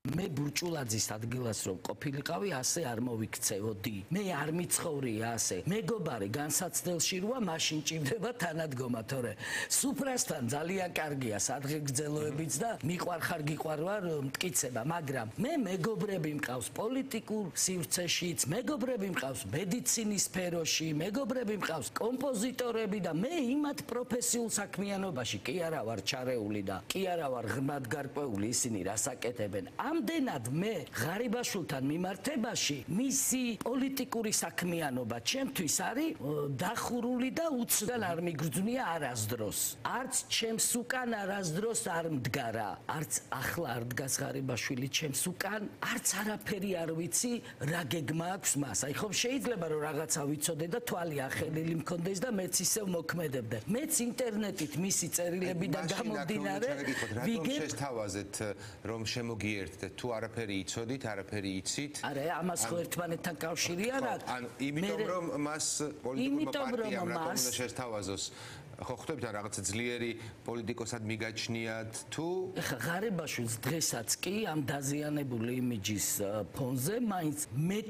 მე ბურჭულაძის ადგილას რომ ყოფილიყავი, ასე არ მოვიქცეოდი. მე არ მიცხოვრია ასე. მეგობარი განსაცდელში როა, მაშინ ჭირდება თანადგომა, თორე სუფრასთან ძალიან კარგია სადღეგრძელოებიც და მიყვარხარ გიყვარვარ მტკიცება, მაგრამ მე მეგობრები მყავს პოლიტიკურ სივრცეშიც, მეგობრები მყავს მედიცინის სფეროში, მეგობრები მყავს კომპოზიტორები და მე იმათ პროფესიულ საქმიანობაში კი არა ვარ ჩარეული და კი არა ვარ ღრმად გარკვეული ისინი რას აკეთებენ. ამდენად მე ღარიბაშვილთან მიმართებაში მისი პოლიტიკური საქმიანობა ჩემთვის არის დახურული და უცდან არ მიგრძნია არასდროს. არც ჩემს უკან არასდროს არ მდგარა. არც ახლა არ დგას ღარიბაშვილი ჩემს უკან, არც არაფერი არ ვიცი რა გეგმა აქვს მას. აი ხომ შეიძლება რომ რაღაცა ვიცოდე და თვალი ახელილი მქონდეს და მეც ისევ მოქმედებდე. მეც ინტერნეტით მისი წერილებიდან გამომდინარე ვიგებ შეთავაზეთ რომ შემოგიერთდეთ თუ არაფერი იცოდით, არაფერი იცით. არა, ამას ხო ერთმანეთთან კავშირი არ აქვს. ანუ იმიტომ რომ მას პოლიტიკურმა პარტიამ რატომ უნდა შეთავაზოს. ხო ხვდებით რა რაღაცა ძლიერი პოლიტიკოსად მიგაჩნიათ თუ ეხა ღარიბაშვილს დღესაც კი ამ დაზიანებული იმიჯის ფონზე მაინც მეტ